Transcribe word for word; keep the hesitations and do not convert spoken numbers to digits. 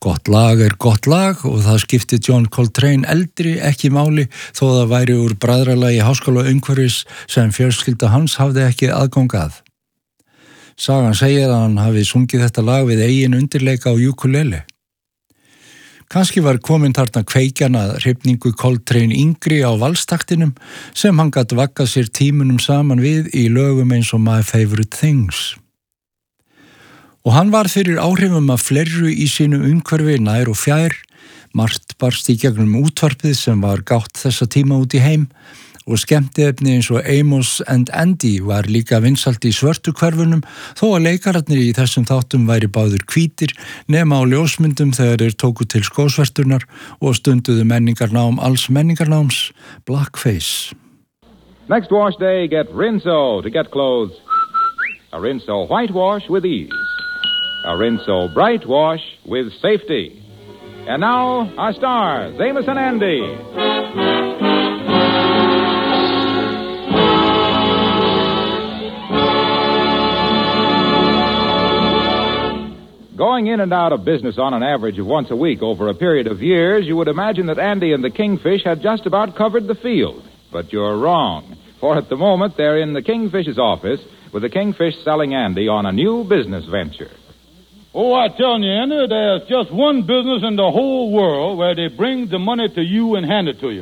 Gott lag er gott lag og það skipti John Coltrane eldri ekki máli þó það væri úr bræðralagi háskóla umhverfis sem fjölskylda hans hafði ekki aðgang að. Sagan segir að hann hafi sungið þetta lag við eigin undirleika á ukulele. Kanski var komin þarna kveikjan að hrifningu Coltrane yngri á valstaktinum sem hann gat vaggað sér tímunum saman við í lögum eins og My Favorite Things. Og hann var fyrir áhrifum af fleirru í sínu umhverfi nær og fjær, margt barst í gegnum útvarpið sem var gátt þessa tíma út í heim og skemmtiefni eins og Amos and Andy var líka vinsælt í svörtu hverfunum þó að leikararnir í þessum þáttum væri báðir hvítir nema á ljósmyndum þegar þeir tóku til skósvertunar og stunduðu menningarnám alls menningarnáms, blackface. Next wash day, get Rinso to get clothes. A Rinso whitewash with ease. A Rinso bright wash with safety. And now, our stars, Amos and Andy. Going in and out of business on an average of once a week over a period of years, you would imagine that Andy and the Kingfish had just about covered the field. But you're wrong. For at the moment, they're in the Kingfish's office with the Kingfish selling Andy on a new business venture. Oh, I tell you, Andy, there's just one business in the whole world where they bring the money to you and hand it to you.